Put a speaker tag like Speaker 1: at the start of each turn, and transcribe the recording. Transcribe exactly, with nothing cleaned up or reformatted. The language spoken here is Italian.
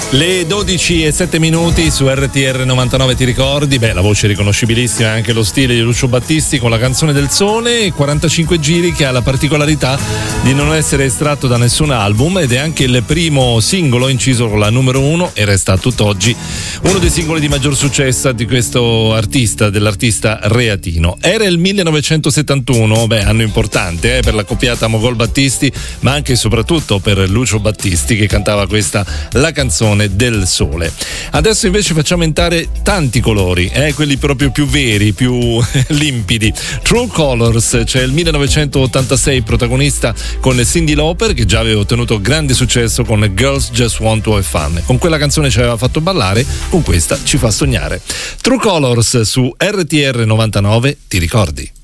Speaker 1: Le dodici e sette minuti su R T R novantanove, ti ricordi? Beh, la voce riconoscibilissima e anche lo stile di Lucio Battisti con la canzone del sole, quarantacinque giri, che ha la particolarità di non essere estratto da nessun album ed è anche il primo singolo inciso con la numero uno e resta a tutt'oggi uno dei singoli di maggior successo di questo artista, dell'artista reatino. Era il millenovecentosettantuno, beh, anno importante eh, per la coppiata Mogol Battisti, ma anche e soprattutto per Lucio Battisti, che cantava questa, la canzone del sole. Adesso invece facciamo entrare tanti colori, eh, quelli proprio più veri, più limpidi. True Colors, c'è il millenovecentottantasei, protagonista con Cyndi Lauper, che già aveva ottenuto grande successo con Girls Just Want to Have Fun. Con quella canzone ci aveva fatto ballare, con questa ci fa sognare. True Colors su R T R novantanove, ti ricordi?